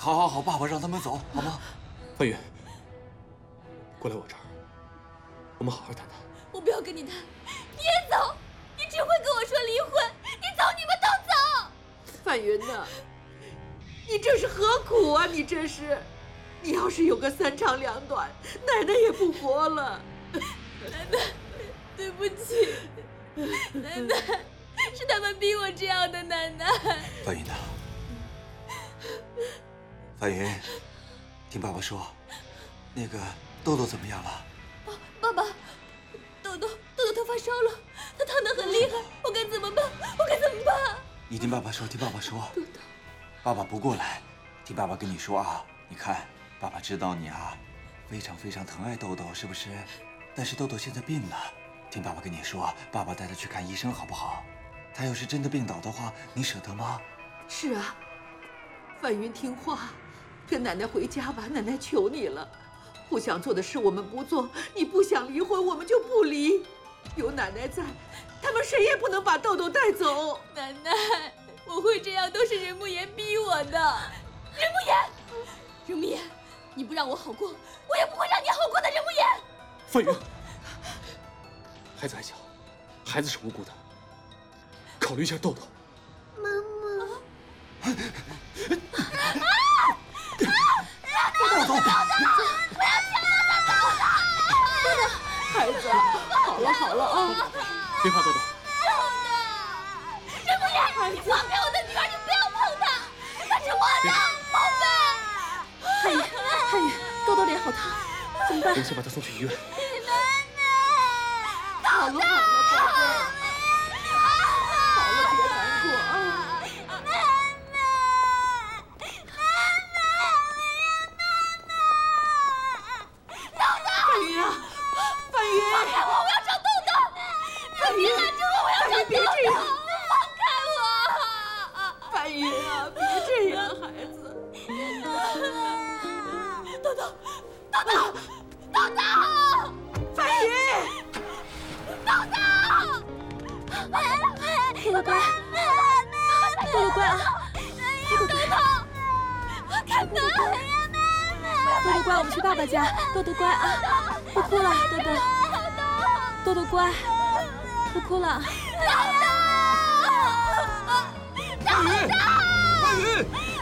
好，爸爸让他们走，好吗？ 范云，过来我这儿，我们好好谈谈。 我不要跟你谈，你也走，你只会跟我说离婚，你走你们都走。 范云呐，你这是何苦啊？你这是，你要是有个三长两短，奶奶也不活了。 奶奶，对不起，奶奶，是他们逼我这样的，奶奶。 范云呐，范云，听爸爸说，那个豆豆怎么样了？ 爸爸，豆豆他发烧了，他烫得很厉害，我该怎么办？ 你听爸爸说，豆豆，爸爸不过来，听爸爸跟你说啊，你看，爸爸知道你啊，非常疼爱豆豆，是不是？但是豆豆现在病了，听爸爸跟你说，爸爸带他去看医生好不好？他要是真的病倒的话，你舍得吗？ 是啊，范云听话，跟奶奶回家吧，奶奶求你了。不想做的事我们不做，你不想离婚我们就不离。有奶奶在，他们谁也不能把豆豆带走。 奶奶，我会这样都是任慕言逼我的。任慕言，你不让我好过，我也不会让你好过的。任慕言， 范云，孩子还小，孩子是无辜的，考虑一下豆豆。 妈妈。 豆豆， 孩子，好了啊！ 别怕，豆豆。 任慕言，你放开我的女儿，你不要碰她，她是我的宝贝。 汉语，豆豆脸好烫，怎么办？ 我们先把她送去医院。 好了，宝贝，好了，别难过啊！范云啊，范云， 放开我，我要找豆豆。 范云，范云别这样， 放开我。 范云啊，别这样，孩子。 豆豆， 范云。 豆豆乖，豆豆乖啊，豆豆， 看门， 豆豆乖，我们去爸爸家。豆豆乖啊，不哭了，豆豆，豆豆乖，不哭了。 范云，